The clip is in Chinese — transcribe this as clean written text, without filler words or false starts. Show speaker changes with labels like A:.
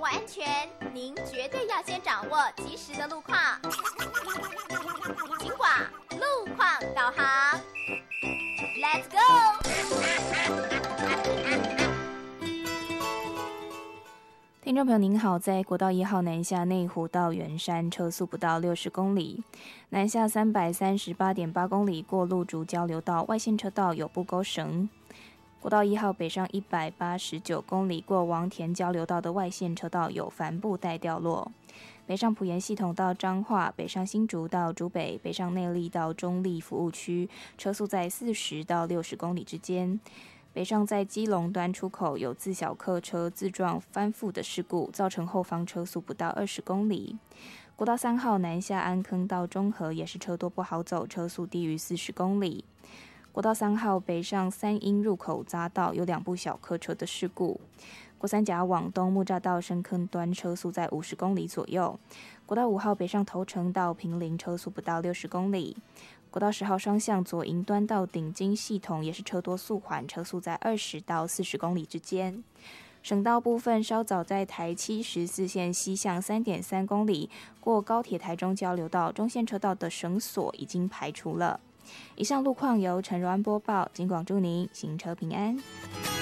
A: 安全，您绝对要先掌握及时的路况。警广路况导航 ，Let's go！
B: 听众朋友您好，在国道1号南下内湖到圆山车速不到60公里，南下338.8公里过路竹交流道外线车道有布钩绳。国道1号北上189公里过王田交流道的外线车道有帆布带掉落。北上埔盐系统到彰化，北上新竹到竹北，北上内壢到中壢服务区，车速在40到60公里之间。北上在基隆端出口有自小客车自撞翻覆的事故，造成后方车速不到20公里。国道3号南下安坑到中和也是车多不好走，车速低于40公里。国道3号北上三鹰入口匝道有2部小客车的事故。国三甲往东木栅到深坑端车速在50公里左右。国道5号北上头城到坪林车速不到60公里。国道10号双向左营端到顶金系统也是车多速缓，车速在20到40公里之间。省道部分稍早在台七14线西向3.3公里过高铁台中交流道中线车道的绳索已经排除了。以上路况由陈柔安播报，警广祝您行车平安。